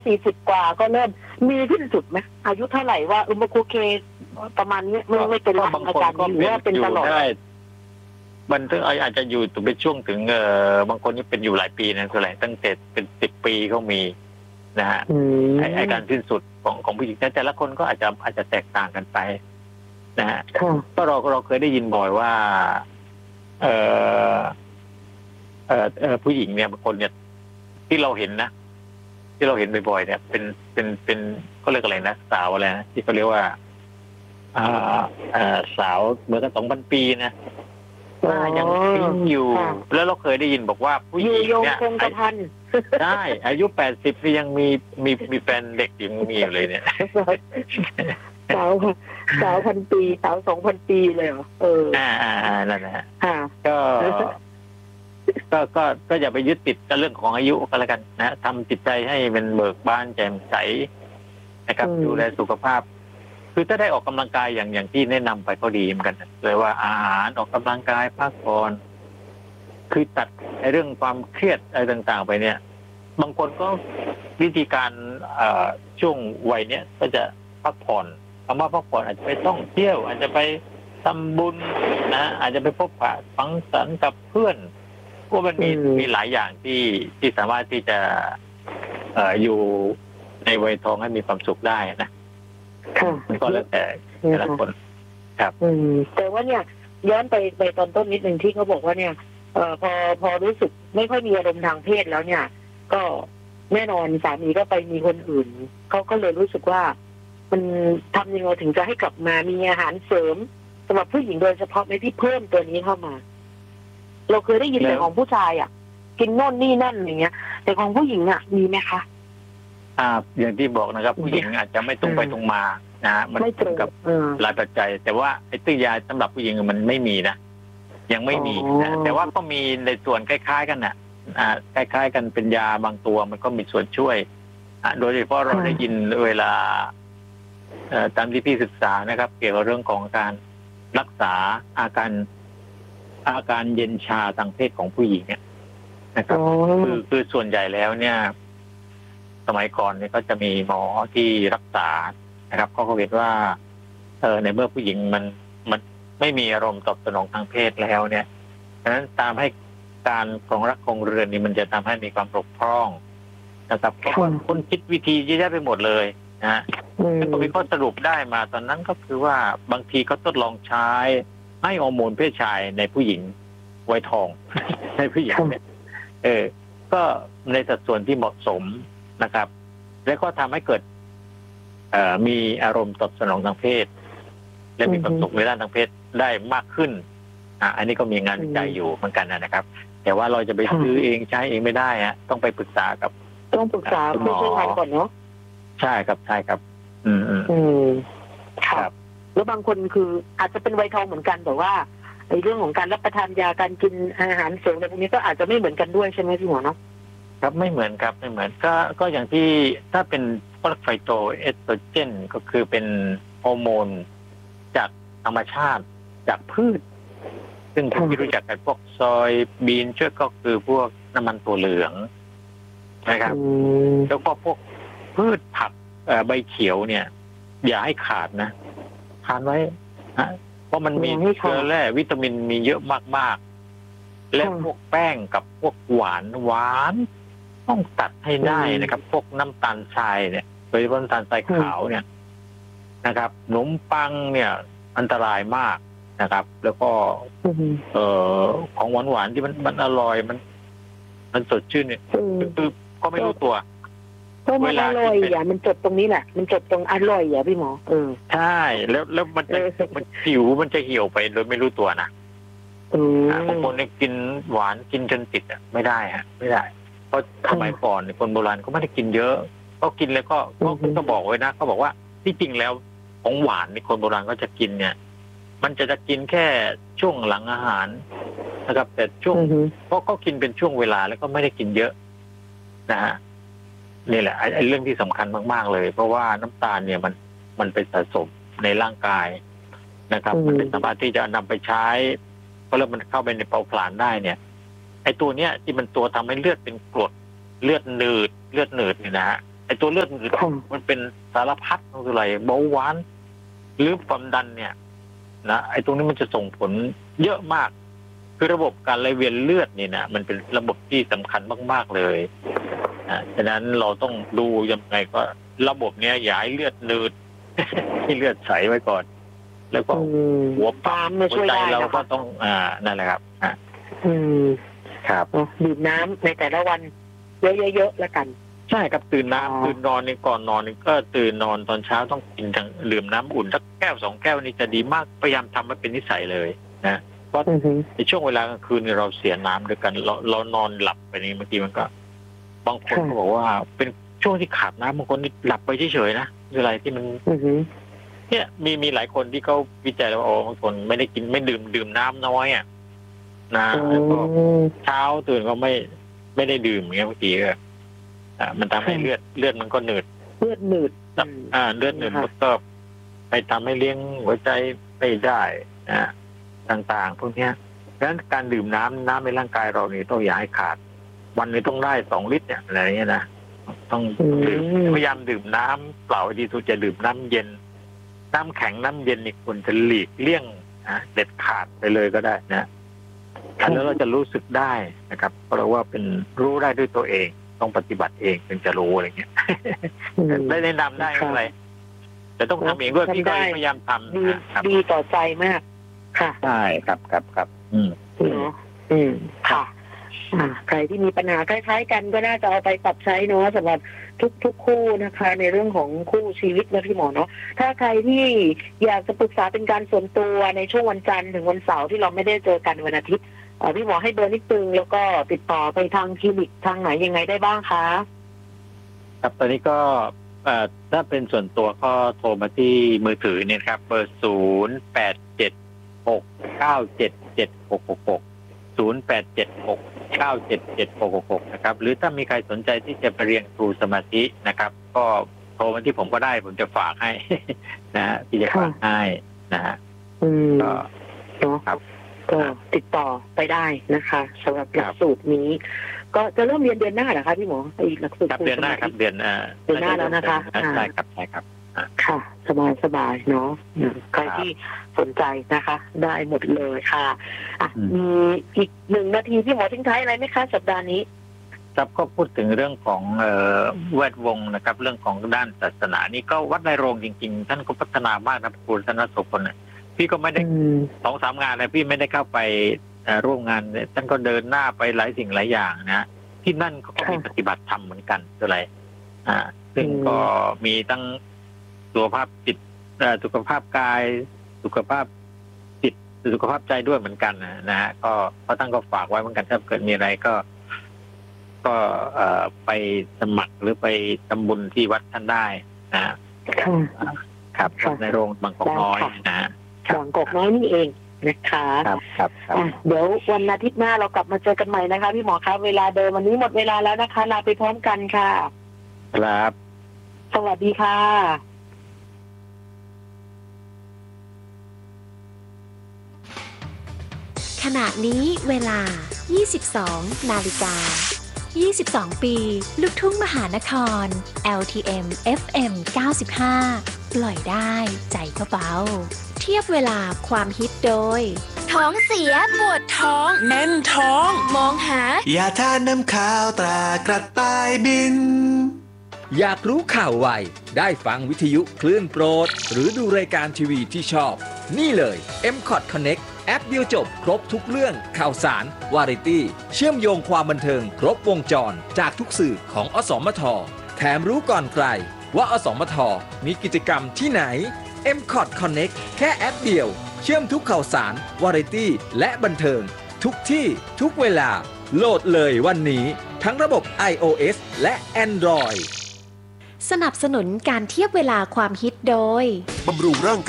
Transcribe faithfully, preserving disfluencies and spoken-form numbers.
สี่สิบกว่าก็เริ่มมีที่สุดไหมอายุเท่าไหร่ว่าเออมาโอเคประมาณนี้ไม่ไม่เป็นบางคนก็หรือว่าเป็นตลอดได้มันถึงอาจจะอยู่ถึงเป็นช่วงถึงเออบางคนนี่เป็นอยู่หลายปีนะคือหลายตั้งแต่เป็นสิบปีเขามีนะฮะไอไอการสิ้นสุดของของผู้หญิงแต่ละคนก็อาจจะอาจจะแตกต่างกันไปนะฮะก็เราเราเคยได้ยินบ่อยว่าเออเออเออผู้หญิงเนี่ยบางคนเนี่ยที่เราเห็นนะที่เราเห็นบ่อยๆเนี่ยเป็นเป็นเป็นก็เรียกอะไรนะสาวอะไรนะที่เขาเรียกว่าอ่าอ่าสาวเหมือนกันสองพันปีนะหน้ายังปิ้งอยู่แล้วเราเคยได้ยินบอกว่าผู้หญิงเนี่ยใช่อายุแปดสิบยังมีมีมีแฟนเด็กยังมีอยู่เลยเนี่ยสาวสาวพันปีสาวสองพันปีเลยเหรอเอออ่าอ่านั่นแหละก็ก็ก็ก็อย่าไปยึดติดกับเรื่องของอายุก็แล้วกันนะทำจิตใจให้มันเบิกบานแจ่มใสนะครับดูแลสุขภาพคือถ้าได้ออกกำลังกายอย่างอย่างที่แนะนำไปก็ดีเหมือนกันเลยว่าอาหารออกกำลังกายพักผ่อนคือตัดในเรื่องความเครียดอะไรต่างๆไปเนี่ยบางคนก็วิธีการช่วงวัยเนี้ยก็จะพักผ่อนคำว่าพักผ่อนอาจจะไปท่องเที่ยวอาจจะไปทำบุญนะอาจจะไปพบปะสังสรรค์กับเพื่อนก็มันมีมีหลายอย่างที่ที่สามารถที่จะเอ่ออยู่ในวัยทองให้มีความสุขได้นะมันก็แล้วแต่แต่ละคนครับอืมแต่ว่าเนี่ยย้อนไปไปตอนต้นนิดนึงที่เขาบอกว่าเนี่ยเอ่อพอพอรู้สึกไม่ค่อยมีอารมณ์ทางเพศแล้วเนี่ยก็แน่นอนสามีก็ไปมีคนอื่นเขาก็เลยรู้สึกว่ามันทำยังไงถึงจะให้กลับมามีอาหารเสริมสำหรับผู้หญิงโดยเฉพาะในที่เพิ่มตัวนี้เข้ามาเราเคยได้ยินแต่ของผู้ชายอ่ะกินโน่นนี่นั่นอย่างเงี้ยแต่ของผู้หญิงอ่ะมีไหมคะอ่าอย่างที่บอกนะครับผู้หญิงอาจจะไม่ตรงไปตรงมานะมันตรงกับหลายปัจจัยแต่ว่าไอ้ตื้อยาสำหรับผู้หญิงมันไม่มีนะยังไม่มีนะแต่ว่าก็มีในส่วนคล้ายๆกันน่ะอ่าคล้ายๆกันเป็นยาบางตัวมันก็มีส่วนช่วยอ่าโดยเฉพาะเราได้ยินเวลาเอ่อตามที่พี่ศึกษานะครับเกี่ยวกับเรื่องของการรักษาอาการอาการเย็นชาทางเพศของผู้หญิงเนี่ยนะครับคือคือส่วนใหญ่แล้วเนี่ยสมัยก่อนเนี่ยก็จะมีหมอที่รักษานะครับเขาก็เห็นว่าเออในเมื่อผู้หญิงมันมันไม่มีอารมณ์ตอบสนองทางเพศแล้วเนี่ยฉะนั้นตามให้การของรักของเรือนนี่มันจะทำให้มีความบกพร่องนะครับเพราะว่าคนคิดวิธีเยอะแยะไปหมดเลยนะฮะแล้วก็มีข้อสรุปได้มาตอนนั้นก็คือว่าบางทีเขาทดลองใช้ให้ฮอร์โมนเพศชายในผู้หญิงวัยทองในผู้หญิงเนี่ยเออก็ในสัดส่วนที่เหมาะสมนะครับแล้วก็ทำให้เกิดเอ่อมีอารมณ์ตอบสนองทางเพศและมีความสุขในด้านทางเพศได้มากขึ้นอ่ะอันนี้ก็มีงานวิจัยอยู่เหมือนกันนะครับแต่ว่าเราจะไปซื้อเองใช้เองไม่ได้ฮะต้องไปปรึกษากับต้องปรึกษาผู้เชี่ยวชาญก่อนเนาะใช่ครับใช่ครับอืมอืมครับแล้วบางคนคืออาจจะเป็นวัยทองเหมือนกันแต่ว่าในเรื่องของการรับประทานยาการกินอาหารเสริมอะไรพวกนี้ก็อาจจะไม่เหมือนกันด้วยใช่ไหมพี่หมอเนาะครับไม่เหมือนครับไม่เหมือนก็ก็อย่างที่ถ้าเป็นพวกไฟโตเอสโตรเจนก็คือเป็นฮอร์โมนจากธรรมชาติจากพืชซึ่งที่รู้จักกันพวกซอยบีนช่วยก็คือพวกน้ำมันตัวเหลืองนะครับแล้วก็พวกพืชผักใบเขียวเนี่ยอย่าให้ขาดนะทานไว้นะเพราะมันมีเกลือแร่วิตามินมีเยอะมากๆและพวกแป้งกับพวกหวานหวานต้องตัดให้ได้นะครับพวกน้ำตาลทรายเนี่ยโดยเฉพาะน้ำตาลทรายขาวเนี่ยนะครับขนมปังเนี่ยอันตรายมากนะครับแล้วก็เอ่อของหวานหวานที่มันมันอร่อยมันมันสดชื่นเนี่ยคือก็ไม่รู้ตัวเวลาอร่อยอ่ะมันจบตรงนี้แหละมันจบตรงอร่อยอ่ะพี่หมอเออใช่แล้วแล้วมันจะมันผิวมันจะเหี่ยวไปโดยไม่รู้ตัวนะบางคนเนี่ยกินหวานกินจนติดอ่ะไม่ได้ฮะไม่ได้เพราะสมัยก่อนคนโบราณก็ไม่ได้กินเยอะก็กินแล้วก็ก็บอกไว้นะเขาบอกว่าที่จริงแล้วของหวานนี่คนโบราณก็จะกินเนี่ยมันจะจะกินแค่ช่วงหลังอาหารนะครับแต่ช่วงเพราะก็กินเป็นช่วงเวลาแล้วก็ไม่ได้กินเยอะนะฮะนี่แหละไอ้เรื่องที่สำคัญมากๆเลยเพราะว่าน้ำตาลเนี่ยมันมันเป็นสะสมในร่างกายนะครับมันเป็นสามารถที่จะนำไปใช้พอเริ่มมันเข้าไปในเผาผลาญได้เนี่ยไอ้ตัวเนี้ยที่มันตัวทำให้เลือดเป็นกรดเลือดหนืดเลือดหนืดเนี่ยนะฮะไอ้ตัวเลือดอื่นมันเป็นสารพัดอะไรเบาหวานหรือความดันเนี่ยนะไอ้ตรงนี้มันจะส่งผลเยอะมากคือระบบการไหลเวียนเลือดนี่นะมันเป็นระบบที่สำคัญมากๆเลยอ่าฉะนั้นเราต้องดูยังไงก็ระบบเนี้ยอย่าให้เลือดหนืด ให้เลือดใสไว้ก่อนแล้วก็หัวปั๊มหัวใจเราก็ต้องอ่านั่นแหละครับอ่าอืมครับดื่มน้ำในแต่ละวันเยอะๆๆแล้วกันใช่ครับตื่นน้ำตื่นนอนนี่ก่อนนอนนี่ก็ตื่นนอนตอนเช้าต้องกินทั้งดื่มน้ำอุ่นสักแก้วสองแก้วนี่จะดีมากพยายามทำให้เป็นนิสัยเลยนะเพราะในช่วงเวลากลางคืนเราเสียน้ำด้วยกันเราเรานอนหลับไปนี่บางทีมันก็บางคนก็บอกว่าเป็นช่วงที่ขาดน้ำบางคนนี่หลับไปเฉยๆนะอะไรที่มันเนี่ยมีมีหลายคนที่เขาวิจัยแล้วโอ้บางคนไม่ได้กินไม่ดื่มดื่มน้ำน้อยอ่ะนะแล้วก็เช้าตื่นก็ไม่ไม่ได้ดื่มอย่างเงี้ยบางทีก็อ่ามันทำให้เลือดเลือดมันก็หนืดเลือดหนืดอ่าเลือดหนืดมันก็ไปทำให้เลี้ยงหัวใจไม่ได้นะต่างๆพวกนี้เพราะฉะนั้นการดื่มน้ำน้ำในร่างกายเรานี่ต้องอย่าให้ขาดวันนี้ต้องได้สองลิตรเนี่ยอะไรเงี้ยนะต้องดื่มพยายามดื่มน้ำเปล่าดีสุดจะดื่มน้ำเย็นน้ำแข็งน้ำเย็นนี่ควรจะหลีกเลี่ยงนะเด็ดขาดไปเลยก็ได้นะแล้วเราจะรู้สึกได้นะครับเพราะว่าเป็นรู้ได้ด้วยตัวเองต้องปฏิบัติเองถึงจะรู้อะไรเงี้ยได้แนะนำได้อะไรแต่ต้องทำเองด้วยพี่ก็พยายามทำดีดีต่อใจมากค่ะใช่ครับครับครับอืมเนาะอืมค่ะอ่าใครที่มีปัญหาคล้ายๆกันก็น่าจะเอาไปปรับใช้เนาะสำหรับทุกทุกคู่นะคะในเรื่องของคู่ชีวิตนะพี่หมอเนาะถ้าใครที่อยากจะปรึกษาเป็นการส่วนตัวในช่วงวันจันทร์ถึงวันเสาร์ที่เราไม่ได้เจอกันวันอาทิตย์พี่หมอให้เบอร์นิดนึงแล้วก็ติดต่อไปทางคลินิกทางไหนยังไงได้บ้างคะครับตอนนี้ก็ถ้าเป็นส่วนตัวก็โทรมาที่มือถือเนี่ยครับเบอร์ศูนย์แปดเจ็ดหกเก้าเจ็ดเจ็ดหกหกหกศูนย์แปดเจ็ดหกเก้าเจ็ดเจ็ดหกหกหกนะครับหรือถ้ามีใครสนใจที่จะไปเรียนครูสมาธินะครับก็โทรมาที่ผมก็ได้ผมจะฝากให้นะฮะที่จะฝากให้นะฮะก็ครับก็ติดต่อไปได้นะคะสำหรับหลักสูตรนี้ก็จะเริ่มเรียนเดือนหน้าเหรอคะพี่หมออีกหลักสูตรเดือนหน้าครับเดือนเดือนหน้าแล้วนะคะใช่ครับใช่ครับค่ะสบายสบายเนาะใครที่สนใจนะคะได้หมดเลยค่ะอ่ะมีอีกหนึ่งนาทีพี่หมอทิ้งท้ายอะไรไหมคะสัปดาห์นี้ครับก็พูดถึงเรื่องของแวดวงนะครับเรื่องของด้านศาสนานี่ก็วัดในโรงจริงๆท่านก็พัฒนามากนะครูธนโสพลพี่ก็ไม่ได้สองสามงานเลยพี่ไม่ได้เข้าไปร่วมงานท่านก็เดินหน้าไปหลายสิ่งหลายอย่างนะที่นั่นเขาก็มีปฏิบัติธรรมเหมือนกันอะไรอ่าซึ่งก็มีตั้งสุขภาพจิตสุขภาพกายสุขภาพจิตสุขภาพใจด้วยเหมือนกันนะฮะก็เขาตั้งก็ฝากไว้เหมือนกันถ้าเกิดมีอะไรก็ก็ไปสมัครหรือไปทำบุญที่วัดท่านได้นะครับในโรงบางกอกน้อยนะบางกอกน้อยนี่เองนะคะครับครับเดี๋ยววันอาทิตย์หน้าเรากลับมาเจอกันใหม่นะคะพี่หมอคะเวลาเดิมวันนี้หมดเวลาแล้วนะคะลาไปพร้อมกันค่ะครับสวัสดีค่ะขณะนี้เวลา ยี่สิบสอง นาฬิกา ยี่สิบสอง ปีลูกทุ่งมหานคร แอล ที เอ็ม เอฟ เอ็ม เก้าสิบห้า ปล่อยได้ใจก็เบาเทียบเวลาความฮิตโดยท้องเสียปวดท้องแน่นท้องมองหายาทานน้ำข้าวตรากระต่ายบินอยากรู้ข่าวไวได้ฟังวิทยุคลื่นโปรดหรือดูรายการทีวีที่ชอบนี่เลย เอ็ม คอท Connect แอปเดียวจบครบทุกเรื่องข่าวสารวาไรตี้เชื่อมโยงความบันเทิงครบวงจรจากทุกสื่อของอสมทแถมรู้ก่อนใครว่าอสมทมีกิจกรรมที่ไหน เอ็ม คอท Connect แค่แอปเดียวเชื่อมทุกข่าวสารวาไรตี้และบันเทิงทุกที่ทุกเวลาโหลดเลยวันนี้ทั้งระบบ ไอ โอ เอส และ Android สนับสนุนการเทียบเวลาความฮิตโดยบำรุงร่าง